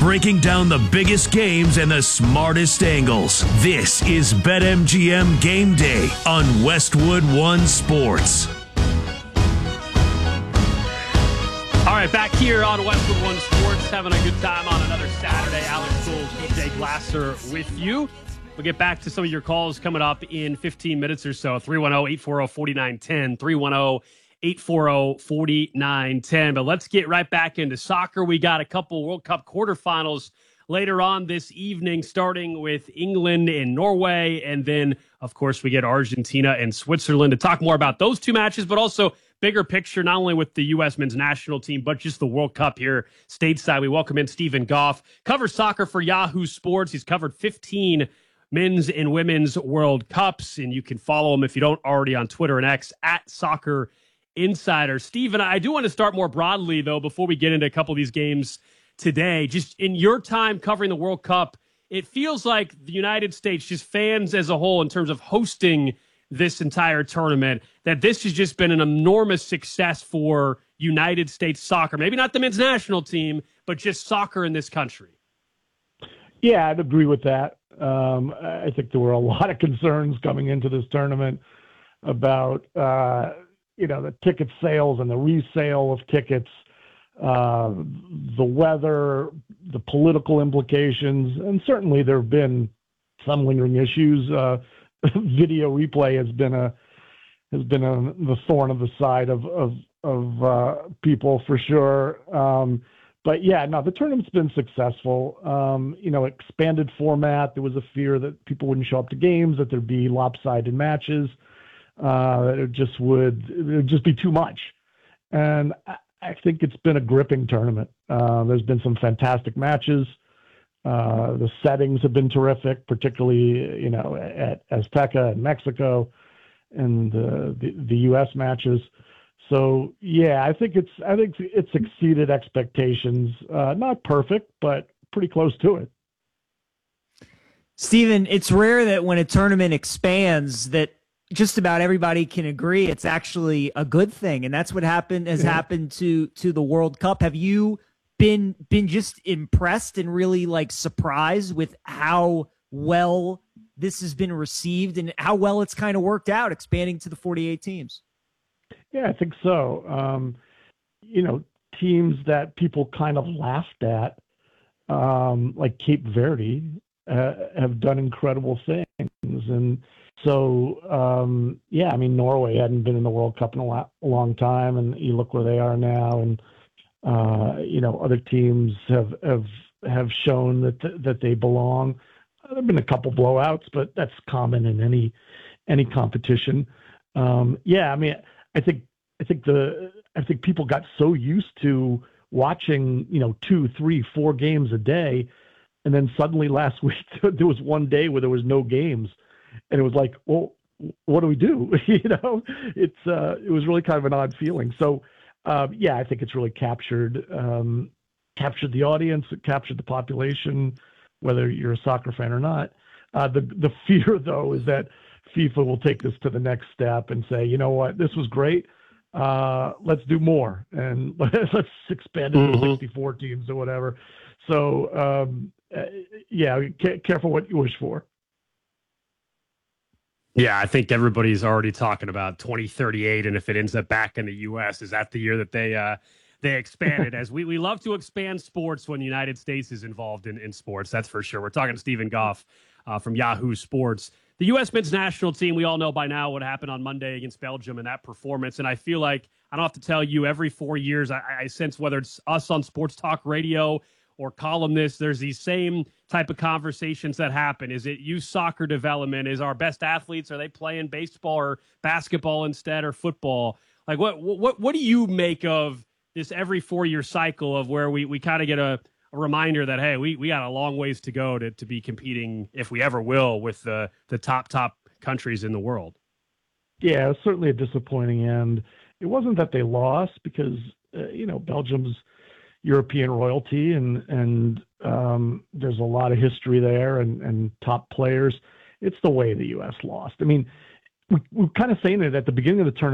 breaking down the biggest games and the smartest angles. This is BetMGM Game Day on Westwood One Sports. All right, back here on Westwood One Sports, having a good time on another Saturday. Alex Schultz, DJ Glasser with you. We'll get back to some of your calls coming up in 15 minutes or so. 310-840-4910, 310-840-4910. But let's get right back into soccer. We got a couple World Cup quarterfinals later on this evening, starting with England and Norway. And then, of course, we get Argentina and Switzerland to talk more about those two matches, but also bigger picture, not only with the U.S. men's national team, but just the World Cup here stateside. We welcome in Stephen Goff, covers soccer for Yahoo Sports. He's covered 15 men's and women's World Cups, and you can follow him if you don't already on Twitter and X at Soccer Insider. Stephen, I do want to start more broadly, though, before we get into a couple of these games today. Just in your time covering the World Cup, it feels like the United States, just fans as a whole, in terms of hosting this entire tournament, that this has just been an enormous success for United States soccer. Maybe not the men's national team, but just soccer in this country. Yeah, I'd agree with that. I think there were a lot of concerns coming into this tournament about, the ticket sales and the resale of tickets, the weather, the political implications, and certainly there have been some lingering issues. Video replay has been the thorn of the side of people for sure. But yeah, no, the tournament's been successul. Expanded format. There was a fear that people wouldn't show up to games, that there'd be lopsided matches. It would just be too much. And I think it's been a gripping tournament. There's been some fantastic matches. The settings have been terrific, particularly, at Azteca in Mexico and the U.S. matches. So yeah, I think it's exceeded expectations. Not perfect, but pretty close to it. Stephen, it's rare that when a tournament expands that just about everybody can agree it's actually a good thing, and that's what has happened to the World Cup. Have you been just impressed and really surprised with how well this has been received and how well it's kind of worked out, expanding to the 48 teams? Yeah, I think so. Teams that people kind of laughed at, like Cape Verde, have done incredible things. And so, Norway hadn't been in the World Cup in a long time, and you look where they are now. And, other teams have shown that they belong. There have been a couple blowouts, but that's common in any competition. I think people got so used to watching, 2, 3, 4 games a day. And then suddenly last week there was one day where there was no games, and it was like, well, what do we do? It was really kind of an odd feeling. So, I think it's really captured the audience, it captured the population, whether you're a soccer fan or not. The fear, though, is that FIFA will take this to the next step and say, you know what, this was great. Let's do more, and let's expand it to 64 teams or whatever. So, careful what you wish for. Yeah, I think everybody's already talking about 2038, and if it ends up back in the U.S., is that the year that they expanded? As we love to expand sports when the United States is involved in sports, that's for sure. We're talking to Stephen Goff from Yahoo Sports. The U.S. men's national team, we all know by now what happened on Monday against Belgium and that performance, and I feel like I don't have to tell you, every 4 years I sense, whether it's us on Sports Talk Radio or columnists, there's these same type of conversations that happen. Is it youth soccer development? Is our best athletes, are they playing baseball or basketball instead, or football? Like what do you make of this every 4-year cycle of where we kind of get a reminder that, hey, we got a long ways to go to be competing, if we ever will, with the top countries in the world? Yeah, it was certainly a disappointing end. It wasn't that they lost, because Belgium's European royalty, and there's a lot of history there and top players. It's the way the U.S. lost. I mean, we're kind of saying it at the beginning of the tournament.